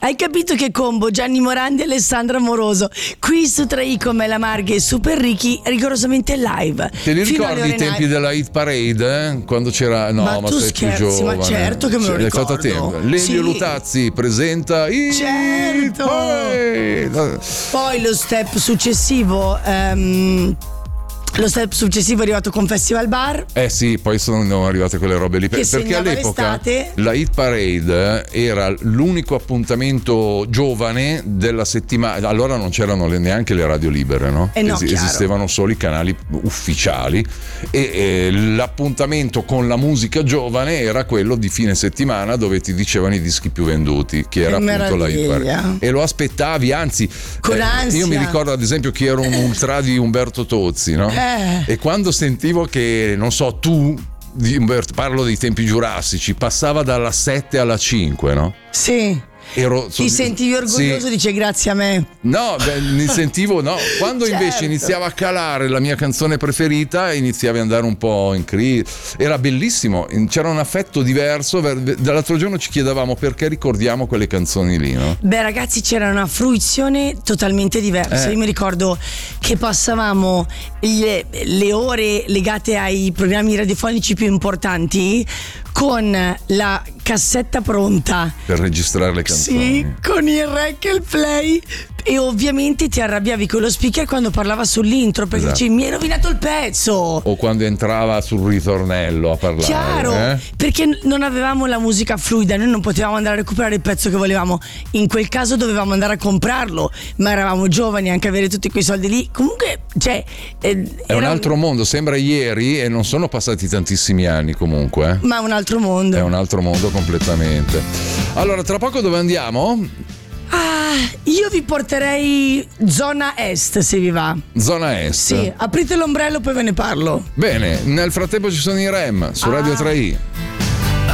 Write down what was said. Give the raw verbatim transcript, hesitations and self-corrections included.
Hai capito che combo? Gianni Morandi e Alessandra Amoroso qui su tre i con Mela Marghe e Super Ricky, rigorosamente live. Te li ricordi i tempi della Hit Parade? Eh? Quando c'era. No, ma, ma tu sei scherzi, più giovane. Ma certo che me lo cioè, ricordo. L'hai fatto a tempo. Lelio sì. Lutazzi presenta Hit certo. Parade. Poi lo step successivo. Um, Lo step successivo è arrivato con Festival Bar. Eh sì, poi sono arrivate quelle robe lì. Che perché all'epoca l'estate. la Hit Parade era l'unico appuntamento giovane della settimana. Allora non c'erano le, neanche le radio libere, no? Eh no, es- esistevano solo i canali ufficiali. E, e l'appuntamento con la musica giovane era quello di fine settimana, dove ti dicevano i dischi più venduti, che era che appunto la Hit meraviglia. Parade. E lo aspettavi, anzi, con eh, ansia. io mi ricordo ad esempio che ero un ultra di Umberto Tozzi, no? Eh. E quando sentivo che, non so, tu, di Umberto, parlo dei tempi giurassici, passava dalla sette alla cinque, no? Sì. Ero, Ti sentivi orgoglioso, sì. Dice grazie a me. No, beh, mi sentivo no. Quando certo. invece iniziava a calare la mia canzone preferita, iniziavi ad andare un po' in crisi. Era bellissimo, c'era un affetto diverso. Dall'altro giorno ci chiedevamo perché ricordiamo quelle canzoni lì, no? Beh ragazzi, c'era una fruizione totalmente diversa. Eh. Io mi ricordo che passavamo le, le ore legate ai programmi radiofonici più importanti con la cassetta pronta per registrare le canzoni. Sì, con il rec e il play. E ovviamente ti arrabbiavi con lo speaker quando parlava sull'intro, perché esatto. dici mi hai rovinato il pezzo. O quando entrava sul ritornello a parlare. Chiaro, eh? perché non avevamo la musica fluida, noi non potevamo andare a recuperare il pezzo che volevamo. In quel caso dovevamo andare a comprarlo, ma eravamo giovani, anche avere tutti quei soldi lì. Comunque, cioè, eh, è un era... altro mondo, sembra ieri e non sono passati tantissimi anni comunque. Eh? Ma è un altro mondo. È un altro mondo completamente. Allora, tra poco dove andiamo? Ah, io vi porterei zona est, se vi va. Zona est. Sì, aprite l'ombrello poi ve ne parlo. Bene, nel frattempo ci sono i Rem su Radio ah. tre i.